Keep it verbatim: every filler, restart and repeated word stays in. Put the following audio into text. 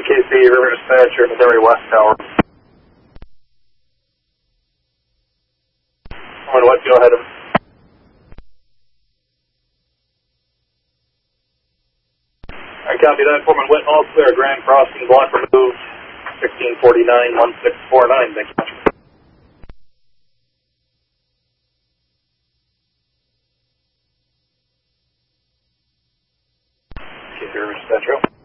K C, River Dispatcher, Missouri West Tower. One West, go ahead. I copy that. Foreman Whit, all clear. Grand Crossing, block removed. sixteen forty-nine, one six four nine. Thank you much. K C, River Dispatcher.